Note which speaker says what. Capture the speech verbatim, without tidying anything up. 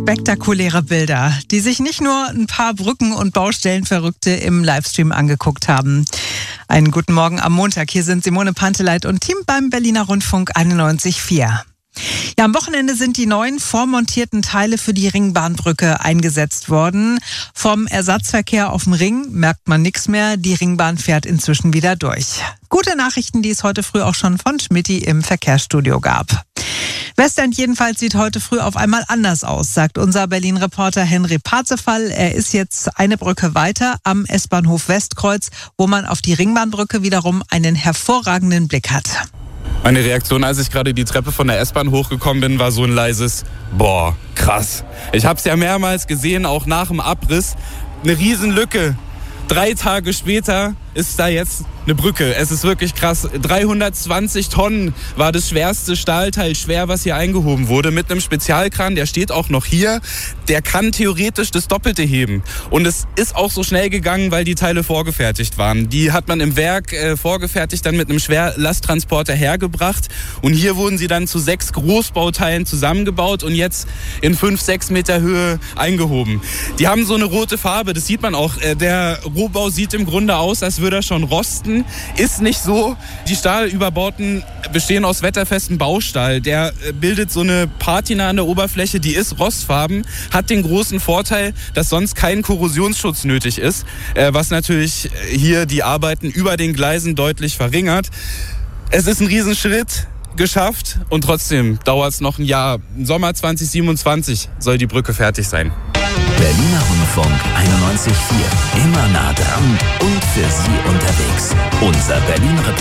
Speaker 1: Spektakuläre Bilder, die sich nicht nur ein paar Brücken- und Baustellenverrückte im Livestream angeguckt haben. Einen guten Morgen am Montag. Hier sind Simone Panteleit und Team beim Berliner Rundfunk einundneunzig Komma vier. Ja, am Wochenende sind die neuen vormontierten Teile für die Ringbahnbrücke eingesetzt worden. Vom Ersatzverkehr auf dem Ring merkt man nichts mehr. Die Ringbahn fährt inzwischen wieder durch. Gute Nachrichten, die es heute früh auch schon von Schmidti im Verkehrsstudio gab. Westend jedenfalls sieht heute früh auf einmal anders aus, sagt unser Berlin-Reporter Henry Parzefall. Er ist jetzt eine Brücke weiter am S-Bahnhof Westkreuz, wo man auf die Ringbahnbrücke wiederum einen hervorragenden Blick hat.
Speaker 2: Meine Reaktion, als ich gerade die Treppe von der S-Bahn hochgekommen bin, war so ein leises Boah, krass. Ich habe es ja mehrmals gesehen, auch nach dem Abriss. Eine Riesenlücke. Drei Tage später ist da jetzt eine Brücke. Es ist wirklich krass. dreihundertzwanzig Tonnen war das schwerste Stahlteil schwer, was hier eingehoben wurde. Mit einem Spezialkran, der steht auch noch hier. Der kann theoretisch das Doppelte heben. Und es ist auch so schnell gegangen, weil die Teile vorgefertigt waren. Die hat man im Werk äh, vorgefertigt, dann mit einem Schwerlasttransporter hergebracht. Und hier wurden sie dann zu sechs Großbauteilen zusammengebaut und jetzt in fünf, sechs Meter Höhe eingehoben. Die haben so eine rote Farbe, das sieht man auch. Äh, der Rohbau sieht im Grunde aus, als würde er schon rosten. Ist nicht so. Die Stahlüberbauten bestehen aus wetterfestem Baustahl. Der bildet so eine Patina an der Oberfläche, die ist rostfarben, hat den großen Vorteil, dass sonst kein Korrosionsschutz nötig ist, was natürlich hier die Arbeiten über den Gleisen deutlich verringert. Es ist ein Riesenschritt geschafft und trotzdem dauert es noch ein Jahr. Im Sommer zwanzig siebenundzwanzig soll die Brücke fertig sein.
Speaker 3: Berliner Rundfunk einundneunzig Komma vier. Immer nah dran und für Sie unterwegs. Unser Berlin